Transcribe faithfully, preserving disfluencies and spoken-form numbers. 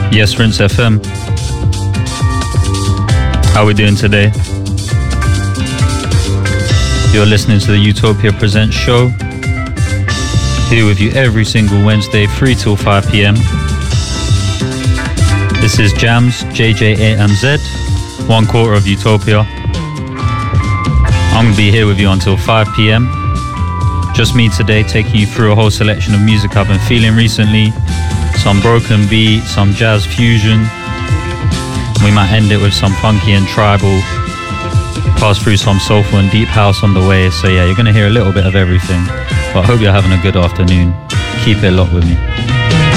Yes, Rinse F M. How we doing today? You're listening to the Utopia Presents show. Here with you every single Wednesday, three till five p.m. This is Jams, J J A M Z, one quarter of Utopia. I'm going to be here with you until five p.m. Just me today, taking you through a whole selection of music I've been feeling recently. Some broken beat, some jazz fusion. We might end it with some funky and tribal. Pass through some soulful and deep house on the way. So yeah, you're going to hear a little bit of everything. But I hope you're having a good afternoon. Keep it locked with me.